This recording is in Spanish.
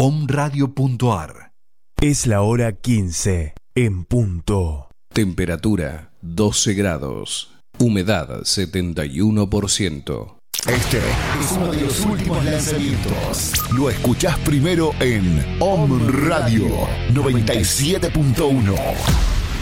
omradio.ar. Es la hora 15 en punto. Temperatura 12 grados. Humedad 71%. Este es uno de los últimos lanzamientos. Lo escuchás primero en Om Radio 97.1.